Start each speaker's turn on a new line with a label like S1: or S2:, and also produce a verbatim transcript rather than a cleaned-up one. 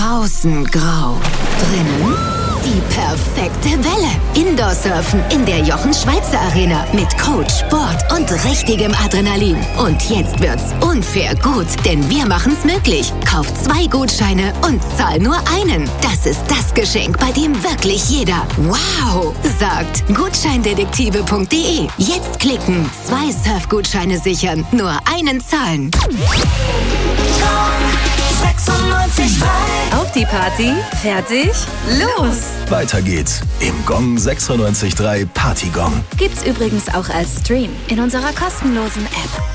S1: Draußen grau, drinnen die perfekte Welle. Indoor-Surfen in der Jochen-Schweizer Arena mit Coach, Sport und richtigem Adrenalin. Und jetzt wird's unfair gut, denn wir machen's möglich. Kauf zwei Gutscheine und zahl nur einen. Das ist das Geschenk, bei dem wirklich jeder wow sagt. Gutscheindetektive punkt de. Jetzt klicken, zwei Surfgutscheine sichern, nur einen zahlen.
S2: sechsundneunzig Komma drei.
S3: Auf die Party, fertig, los!
S4: Weiter geht's im Gong sechsundneunzig Komma drei Partygong.
S3: Gibt's übrigens auch als Stream in unserer kostenlosen App.